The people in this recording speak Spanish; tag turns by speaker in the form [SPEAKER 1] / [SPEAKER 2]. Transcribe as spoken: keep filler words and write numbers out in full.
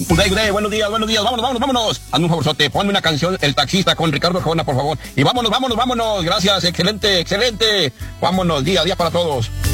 [SPEAKER 1] Uday, Uday, buenos días, buenos días, vámonos, vámonos, vámonos. Hazme un favorzote, ponme una canción, El Taxista, con Ricardo Arjona, por favor. Y vámonos, vámonos, vámonos. Gracias, excelente, excelente. Vámonos, día a día para todos.